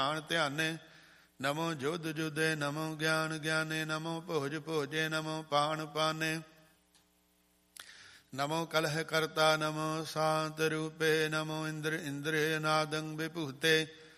ਧਿਆਨ ਧਿਆਨੇ, ਨਮੋ ਜੁਧ ਜੁਧੇ, ਨਮੋ ਗਿਆਨ ਗਿਆਨੇ, ਨਮੋ ਭੋਜ ਭੋਜੇ, ਨਮੋ ਪਾਨ ਪਾਨੇ, ਨਮੋ ਕਲਹ ਕਰਤਾ, ਨਮੋ ਸ਼ਾਂਤ ਰੂਪੇ, ਨਮੋ ਇੰਦਰ ਇੰਦਰੇ ਨਾਦੰ ਵਿਭੂਤੇ,